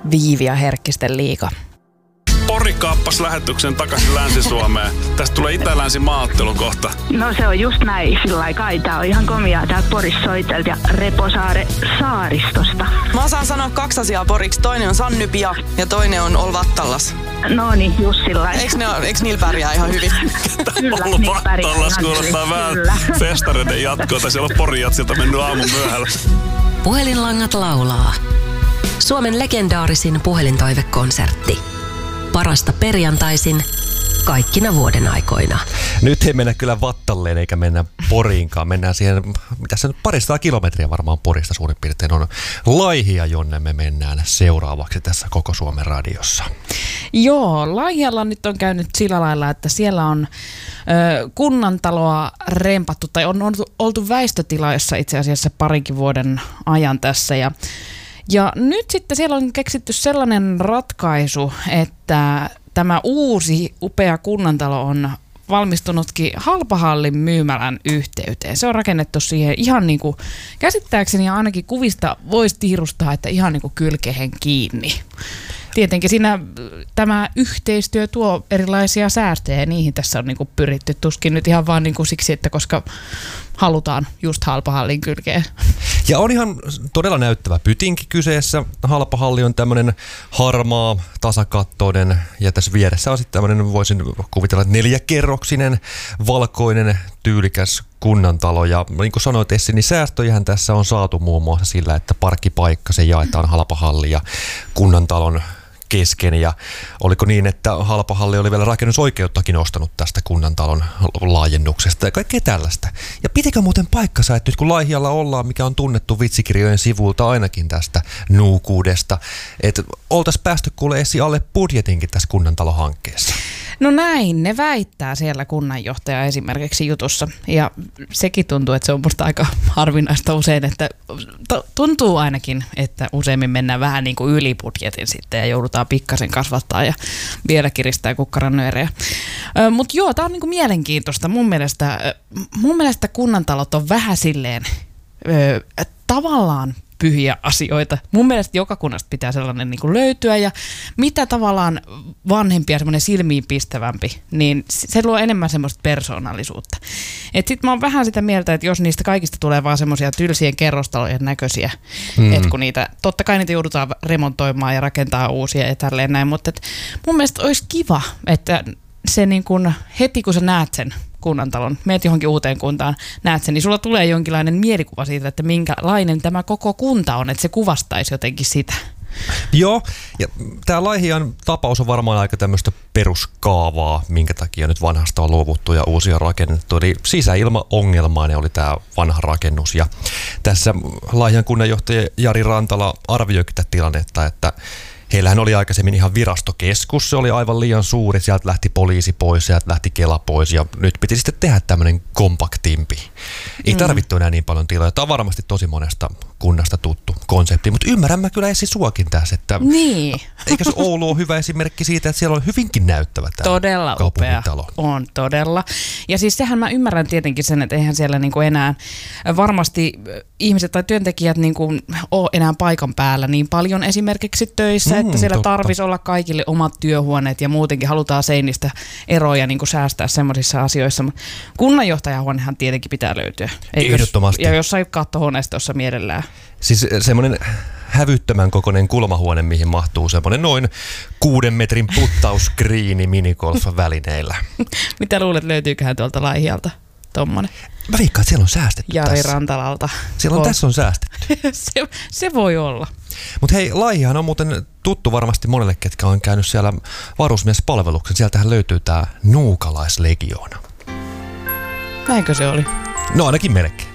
Viivi ja Herkkisten liiga. Pori kaappasi lähetyksen takaisin Länsi-Suomeen. Tästä tulee Itä-Länsi-maaottelu kohta. No se on just näin, sillä kai tää on ihan komiaa täältä Porissa soitelta ja Reposaare saaristosta. Mä osaan sanoa 2 asiaa poriksi. Toinen on Sannypia ja toinen on Olvattallas. No niin, just sillä Eiks niillä pärjää ihan hyvin? Kyllä, Olvattallas kuulostaa vähän festareiden jatkoa. Siellä on Porijatsilta mennyt aamun myöhällä. Puhelinlangat laulaa. Suomen legendaarisin puhelintoivekonsertti. Parasta perjantaisin kaikkina vuoden aikoina. Nyt ei mennä kyllä Vattalleen eikä mennä Poriinkaan. Mennään siihen, mitä se nyt 200 kilometriä varmaan Porista suurin piirtein on, Laihia, jonne me mennään seuraavaksi tässä Koko Suomen radiossa. Joo, Laihialla nyt on käynyt sillä lailla, että siellä on kunnantaloa rempattu tai on oltu väistötilassa itse asiassa parinkin vuoden ajan tässä ja nyt sitten siellä on keksitty sellainen ratkaisu, että tämä uusi upea kunnantalo on valmistunutkin Halpahallin myymälän yhteyteen. Se on rakennettu siihen ihan niin kuin käsittääkseni ja ainakin kuvista voisi tiirustaa, että ihan niin kuin kylkeen kiinni. Tietenkin siinä tämä yhteistyö tuo erilaisia säästöjä ja niihin tässä on niin kuin pyritty. Tuskin nyt ihan vaan niin kuin siksi, että koska halutaan just Halpahallin kylkeen. Ja on ihan todella näyttävä pytinki kyseessä. Halpahalli on tämmöinen harmaa, tasakattoinen ja tässä vieressä on sitten tämmöinen, voisin kuvitella, 4-kerroksinen, valkoinen, tyylikäs kunnantalo. Ja niin kuin sanoit Essi, niin säästöjähän tässä on saatu muun muassa sillä, että parkkipaikka se jaetaan Halpahalli ja kunnantalon kesken. Ja oliko niin, että Halpahalli oli vielä rakennusoikeuttakin ostanut tästä kunnantalon laajennuksesta ja kaikkea tällaista. Ja pitikö muuten paikkansa, että nyt kun Laihialla ollaan, mikä on tunnettu vitsikirjojen sivulta ainakin tästä nuukuudesta, että oltaisiin päästy kuule Essi alle budjetinkin tässä kunnantalohankkeessa? No näin, ne väittää siellä kunnanjohtaja esimerkiksi jutussa. Ja sekin tuntuu, että se on musta aika harvinaista usein, että tuntuu ainakin, että useimmin mennään vähän niin kuin yli budjetin sitten ja joudutaan pikkasen kasvattaa ja vielä kiristää kukkarannyörejä. Mutta joo, tää on niin kuin mielenkiintoista. Mun mielestä kunnantalot on vähän silleen tavallaan pyhiä asioita. Mun mielestä joka kunnasta pitää sellainen niin kuin löytyä ja mitä tavallaan vanhempi ja semmoinen silmiinpistävämpi, niin se luo enemmän semmoista persoonallisuutta. Et sit mä oon vähän sitä mieltä, että jos niistä kaikista tulee vaan semmoisia tylsien kerrostalojen näköisiä, että kun niitä, totta kai niitä joudutaan remontoimaan ja rakentaa uusia ja tälleen näin, mutta mun mielestä olisi kiva, että se niin kuin heti kun sä näet sen kunnantalon, meet johonkin uuteen kuntaan, näet sen, niin sulla tulee jonkinlainen mielikuva siitä, että minkälainen tämä koko kunta on, että se kuvastaisi jotenkin sitä. Joo, ja tämä Laihian tapaus on varmaan aika tämmöistä peruskaavaa, minkä takia nyt vanhasta on luovuttu ja uusia rakennettu. Eli sisäilmaongelmainen oli tämä vanha rakennus. Ja tässä Laihian kunnanjohtaja Jari Rantala arvioikin tätä tilannetta, että heillähän oli aikaisemmin ihan virastokeskus, se oli aivan liian suuri, sieltä lähti poliisi pois, sieltä lähti Kela pois ja nyt piti sitten tehdä tämmöinen kompaktimpi. Ei tarvittu enää niin paljon tiloja. Tämä on varmasti tosi monesta kunnasta tuttu konsepti, mutta ymmärrän mä kyllä Essi suakin tässä, että eikös Oulu ole hyvä esimerkki siitä, että siellä on hyvinkin näyttävä tämä todella kaupungintalo. Upea, on todella. Ja siis sehän mä ymmärrän tietenkin sen, että eihän siellä niinku enää varmasti ihmiset tai työntekijät niinku ole enää paikan päällä niin paljon esimerkiksi töissä, että siellä tarvitsisi olla kaikille omat työhuoneet ja muutenkin halutaan seinistä eroja niinku säästää semmoisissa asioissa. Kunnanjohtajahuonehan tietenkin pitää löytyä. Ehdottomasti. Ja jossain kattohuoneistossa mielellään. Siis semmoinen hävyttömän kokoinen kulmahuone, mihin mahtuu semmoinen noin 6 metrin puttauskriini minigolf-välineillä. Mitä luulet, löytyyköhän tuolta Laihialta tommonen? Mä viikkaan, että siellä on säästetty Jari tässä. Rantalalta. Tässä on säästetty. se voi olla. Mutta hei, Laihihan on muuten tuttu varmasti monelle, ketkä on käynyt siellä varusmiespalveluksen. Sieltähän löytyy tää nuukalaislegioona. Näinkö se oli? No ainakin melkein.